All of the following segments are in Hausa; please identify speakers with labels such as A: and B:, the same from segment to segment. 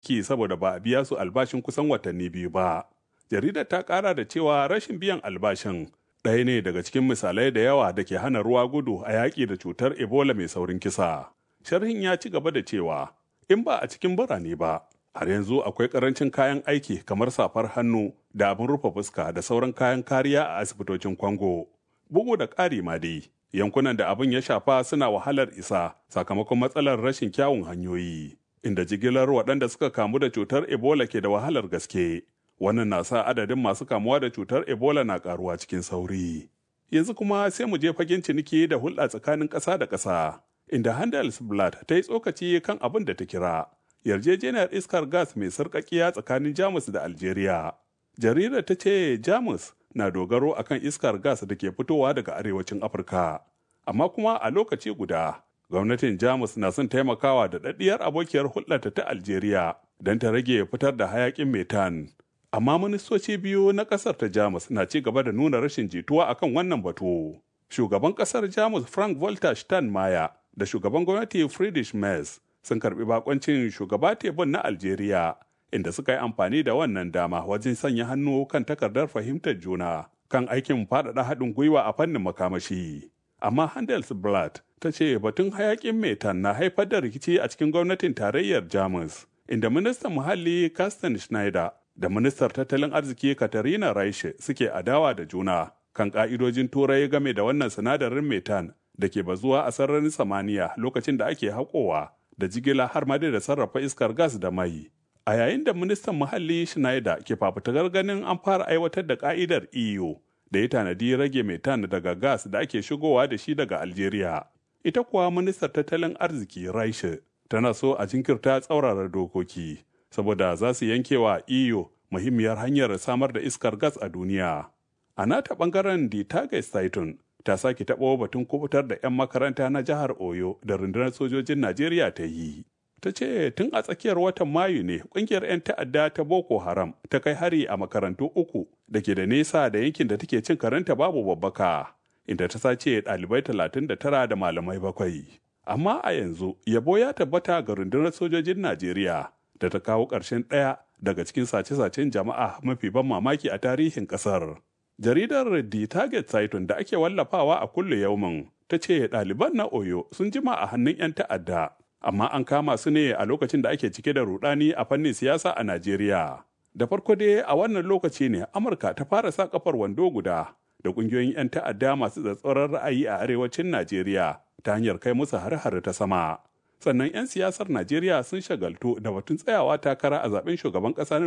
A: ciki saboda ba a biya su albashin kusan watanni 2 ba. Jaridar ta ƙara da cewa rashin biyan albashin ɗaya ne daga cikin misalai da yawa da ke hana ruwa gudu a yaƙi da cutar Ebola mai saurin kisa. Sharhin ya ci gaba da cewa, in ba a cikin birane ba, har yanzu akwai ƙarancin kayan aiki kamar safar hannu da abin rufe fuska da sauran kayan kariya a asibitocin Congo. Bugu da ƙari ma dai, yankunan da abin ya shafa suna wahalar isa sakamakon matsalar rashin kyawun hanyoyi, inda jigilar waɗanda suka kamu da cutar Ebola ke da wahalar gaske. Wannan na sa adadin masu kamuwa da cutar Ebola na ƙaruwa cikin sauri. Yanzu kuma sai mu je fagen ciniki da hulɗa tsakanin ƙasa da ƙasa, inda Handelsblatt ta yi tsokaci kan abin da ta kira yarjejeniyar iskar gas mai sarƙaƙiya tsakanin Jamus da Algeria. Jaridar ta ce Jamus na dogaro akan iskar gas da ke fitowa daga arewacin Afirka. Amma kuma a lokaci guda, gwamnatin Jamus na son taimakawa da daɗaɗɗiyar abokiyar hulɗarta ta Algeria don ta rage fitar da hayaƙin metan. Amma ministoci biyu na ƙasar ta Jamus na ci gaba da nuna rashin jituwa akan wannan batu. Shugaban ƙasar Jamus Frank Walter Steinmeier da shugaban gwamnati Friedrich Merz sun karɓi bakoncin shugaba Tebboune na Algeria, inda suka yi amfani da wannan dama wajen sanya hannu kan takardar fahimtar juna kan aikin faɗaɗa haɗin gwiwa a fannin makamashi. Amma Handelsblatt ta ce batun hayaƙin metan na haifar da rikici a cikin gwamnatin tarayyar Jamus, inda ministan muhalli Carsten Schneider da ministar tattalin arziki Katharina Reich suke adawa da juna kan ƙa'idojin turai game da wannan sinadarin metan da ke bazuwa a sararin samaniya lokacin da ake haƙowa da jigila har ma da sarrafa iskar gas da mai. A yayin da ministan muhalli Schneider ke fafutukar ganin an fara aiwatar da ƙa'idar EU da ya tanadi rage metan daga gas da ake shigowa da shi daga Algeria. Ita kuwa ministar tattalin arziki Reich tana so a jinkirta tsaurara dokoki, saboda za su yankewa EU muhimmiyar hanyar samar da iskar gas a duniya. A nata ɓangaren Die Tageszeitung ta sake taɓo batun kubutar da 'yan makaranta na jihar Oyo da rundunar sojojin Najeriya ta yi. Ta ce tun a tsakiyar watan Mayu ne ƙungiyar 'yan ta'adda ta Boko Haram ta kai hari a makarantu 3 da ke da nesa da yankin da take cin karanta babu babbaka, inda ta sace ɗalibai 39 da malamai 7. Amma a yanzu yabo ya tabbata ga rundunar sojojin Najeriya da ta kawo ƙarshen ɗaya daga cikin sace-sacen jama'a mafi ban mamaki a tarihin ƙasar. Jaridar Die Tageszeitung da ake wallafawa a kulle yaumin ta ce ɗaliban na Oyo sun jima a hannun 'yan ta'adda, amma an kama su ne a lokacin da ake cike da rudani a fannin siyasa a Najeriya. Da farko dai a wannan lokaci ne Amurka ta fara sa kafar wando guda da ƙungiyoyin 'yan ta'adda masu tsatsauran ra'ayi a arewacin Najeriya ta hanyar kai musu har-har ta sama. Sannan 'yan siyasar Najeriya sun shagaltu da batun tsayawa takara a zaben shugaban ƙasa na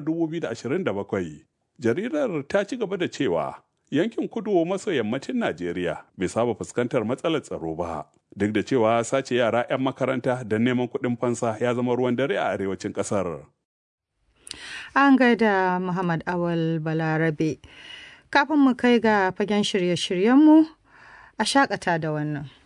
A: 2027. Jaridar ta ci gaba da cewa yankin kudu maso yammacin Najeriya bai saba fuskantar matsalar tsaro ba, duk da cewa sace yara 'yan makaranta da neman kuɗin fansa ya zama ruwan dare a arewacin ƙasar.
B: An gaida Muhammad Awal Balarabe. Kafin mu kai ga fagen shirye-shiryenmu, a shakata da wannan.